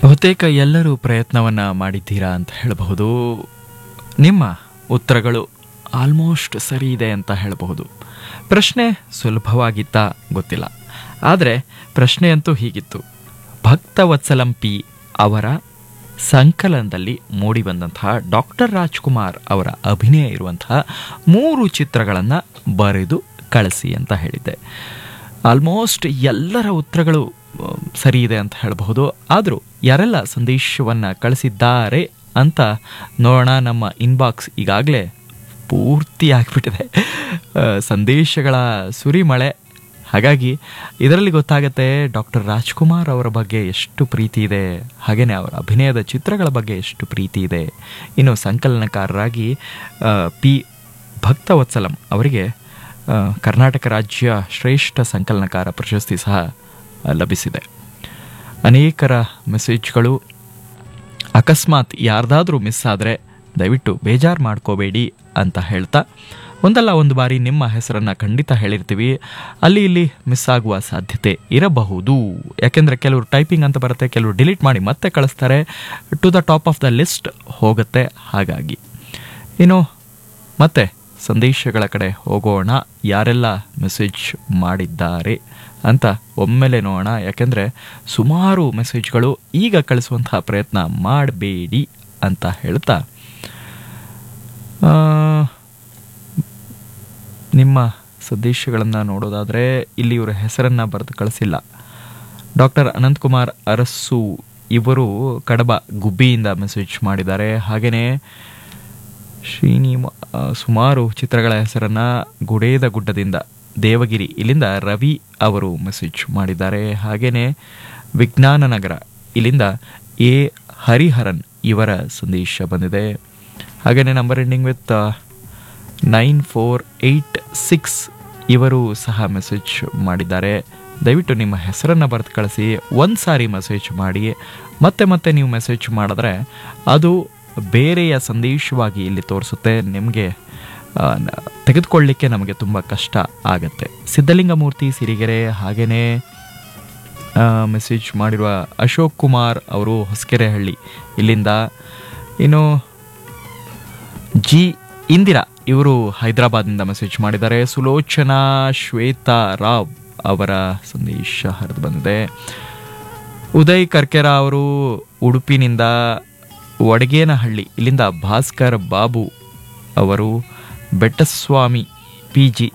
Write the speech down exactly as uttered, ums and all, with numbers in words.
ಬಹುತೇಕ ಎಲ್ಲರೂ ಪ್ರಯತ್ನವನ್ನು ಮಾಡಿದ್ದೀರಾ ಅಂತ ಹೇಳಬಹುದು. ನಿಮ್ಮ ಉತ್ತರಗಳು ಆಲ್ಮೋಸ್ಟ್ ಸರಿ ಇದೆ ಅಂತ ಹೇಳಬಹುದು. ಪ್ರಶ್ನೆ ಸುಲಭವಾಗಿತ್ತಾ ಗೊತ್ತಿಲ್ಲ, ಆದರೆ ಪ್ರಶ್ನೆಯಂತೂ ಹೀಗಿತ್ತು: ಭಕ್ತವತ್ಸಲಂ ಪಿ ಅವರ ಸಂಕಲನದಲ್ಲಿ ಮೂಡಿಬಂದಂತಹ ಡಾಕ್ಟರ್ ರಾಜ್ಕುಮಾರ್ ಅವರ ಅಭಿನಯ ಇರುವಂತಹ ಮೂರು ಚಿತ್ರಗಳನ್ನು ಬರೆದು ಕಳಿಸಿ ಅಂತ ಹೇಳಿದ್ದೆ. ಆಲ್ಮೋಸ್ಟ್ ಎಲ್ಲರ ಉತ್ತರಗಳು ಸರಿ ಇದೆ ಅಂತ ಹೇಳಬಹುದು. ಆದರೂ ಯಾರೆಲ್ಲ ಸಂದೇಶವನ್ನು ಕಳಿಸಿದ್ದಾರೆ ಅಂತ ನೋಡೋಣ. ನಮ್ಮ ಇನ್ಬಾಕ್ಸ್ ಈಗಾಗಲೇ ಪೂರ್ತಿ ಆಗಿಬಿಟ್ಟಿದೆ, ಸಂದೇಶಗಳ ಸುರಿಮಳೆ. ಹಾಗಾಗಿ ಇದರಲ್ಲಿ ಗೊತ್ತಾಗುತ್ತೆ ಡಾಕ್ಟರ್ ರಾಜ್ಕುಮಾರ್ ಅವರ ಬಗ್ಗೆ ಎಷ್ಟು ಪ್ರೀತಿ ಇದೆ, ಹಾಗೆಯೇ ಅವರ ಅಭಿನಯದ ಚಿತ್ರಗಳ ಬಗ್ಗೆ ಎಷ್ಟು ಪ್ರೀತಿ ಇದೆ. ಇನ್ನು ಸಂಕಲನಕಾರರಾಗಿ ಪಿ ಭಕ್ತವತ್ಸಲಂ ಅವರಿಗೆ ಕರ್ನಾಟಕ ರಾಜ್ಯ ಶ್ರೇಷ್ಠ ಸಂಕಲನಕಾರ ಪ್ರಶಸ್ತಿ ಸಹ ಲಭಿಸಿದೆ. ಅನೇಕರ ಮೆಸೇಜ್ಗಳು. ಅಕಸ್ಮಾತ್ ಯಾರ್ದಾದ್ರೂ ಮಿಸ್ ಆದರೆ ದಯವಿಟ್ಟು ಬೇಜಾರು ಮಾಡ್ಕೋಬೇಡಿ ಅಂತ ಹೇಳ್ತಾ, ಒಂದಲ್ಲ ಒಂದು ಬಾರಿ ನಿಮ್ಮ ಹೆಸರನ್ನು ಖಂಡಿತ ಹೇಳಿರ್ತೀವಿ, ಅಲ್ಲಿ ಇಲ್ಲಿ ಮಿಸ್ ಆಗುವ ಸಾಧ್ಯತೆ ಇರಬಹುದು. ಯಾಕೆಂದರೆ ಕೆಲವರು ಟೈಪಿಂಗ್ ಅಂತ ಬರುತ್ತೆ, ಕೆಲವರು ಡಿಲೀಟ್ ಮಾಡಿ ಮತ್ತೆ ಕಳಿಸ್ತಾರೆ, to the top of the list ಹೋಗುತ್ತೆ. ಹಾಗಾಗಿ ಇನ್ನು ಮತ್ತೆ ಸಂದೇಶಗಳ ಕಡೆ ಹೋಗೋಣ. ಯಾರೆಲ್ಲ ಮೆಸೇಜ್ ಮಾಡಿದ್ದಾರೆ ಅಂತ ಒಮ್ಮೆಲೆ ನೋಡೋಣ. ಯಾಕೆಂದರೆ ಸುಮಾರು ಮೆಸೇಜ್ಗಳು. ಈಗ ಕಳಿಸುವಂತಹ ಪ್ರಯತ್ನ ಮಾಡಬೇಡಿ ಅಂತ ಹೇಳ್ತಾ, ನಿಮ್ಮ ಸಂದೇಶಗಳನ್ನು ನೋಡೋದಾದರೆ ಇಲ್ಲಿ ಇವರ ಹೆಸರನ್ನು ಬರೆದು ಕಳಿಸಿಲ್ಲ. ಡಾಕ್ಟರ್ ಅನಂತಕುಮಾರ್ ಅರಸು ಇವರು ಕಡಬ ಗುಬ್ಬಿಯಿಂದ ಮೆಸೇಜ್ ಮಾಡಿದ್ದಾರೆ. ಹಾಗೆಯೇ ಶ್ರೀನಿ ಸುಮಾರು ಚಿತ್ರಗಳ ಹೆಸರನ್ನು ಗುಡೇದ ಗುಡ್ಡದಿಂದ ದೇವಗಿರಿ ಇಲ್ಲಿಂದ ರವಿ ಅವರು ಮೆಸೇಜ್ ಮಾಡಿದ್ದಾರೆ. ಹಾಗೆಯೇ ವಿಜ್ಞಾನ ನಗರ ಇಲ್ಲಿಂದ ಎ ಹರಿಹರನ್ ಇವರ ಸಂದೇಶ ಬಂದಿದೆ. ಹಾಗೆಯೇ number ending with nine four eight six ಇವರು ಸಹ ಮೆಸೇಜ್ ಮಾಡಿದ್ದಾರೆ. ದಯವಿಟ್ಟು ನಿಮ್ಮ ಹೆಸರನ್ನು ಬರೆದು ಕಳಿಸಿ. ಒಂದು ಸಾರಿ ಮೆಸೇಜ್ ಮಾಡಿ ಮತ್ತೆ ಮತ್ತೆ ನೀವು ಮೆಸೇಜ್ ಮಾಡಿದ್ರೆ ಅದು ಬೇರೆಯ ಸಂದೇಶವಾಗಿ ಇಲ್ಲಿ ತೋರಿಸುತ್ತೆ. ನಿಮಗೆ ತೆಗೆದುಕೊಳ್ಳಲಿಕ್ಕೆ ನಮಗೆ ತುಂಬ ಕಷ್ಟ ಆಗತ್ತೆ. ಸಿದ್ಧಲಿಂಗಮೂರ್ತಿ ಸಿರಿಗೆರೆ, ಹಾಗೆಯೇ ಮೆಸೇಜ್ ಮಾಡಿರುವ ಅಶೋಕ್ ಕುಮಾರ್ ಅವರು ಹೊಸಕೆರೆಹಳ್ಳಿ ಇಲ್ಲಿಂದ. ಇನ್ನು ಜಿ ಇಂದಿರಾ ಇವರು ಹೈದರಾಬಾದ್ನಿಂದ ಮೆಸೇಜ್ ಮಾಡಿದ್ದಾರೆ. ಸುಲೋಚನಾ ಶ್ವೇತಾ ರಾವ್ ಅವರ ಸಂದೇಶ ಹರಿದು ಬಂದಿದೆ. ಉದಯ್ ಕರ್ಕೆರ ಅವರು ಉಡುಪಿನಿಂದ. ವಡಗೇನಹಳ್ಳಿ ಇಲ್ಲಿಂದ ಭಾಸ್ಕರ್ ಬಾಬು ಅವರು. Bettaswamy P G